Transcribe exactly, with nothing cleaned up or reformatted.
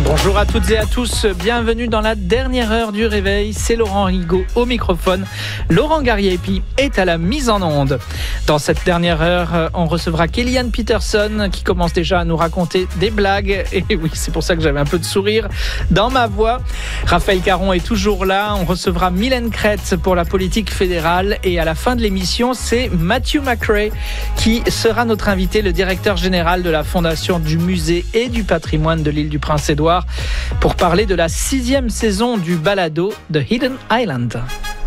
Bonjour à toutes et à tous, bienvenue dans la dernière heure du réveil, c'est Laurent Rigaud au microphone, Laurent Gariepi est à la mise en onde. Dans cette dernière heure, on recevra Kellyanne Peterson qui commence déjà à nous raconter des blagues, et oui, c'est pour ça que j'avais un peu de sourire dans ma voix. Raphaël Caron est toujours là, on recevra Mylène Cretz pour la politique fédérale, et à la fin de l'émission, c'est Matthew McRae qui sera notre invité, le directeur général de la Fondation du Musée et du Patrimoine de l'île du Prince-Édouard, pour parler de la sixième saison du balado The Hidden Island.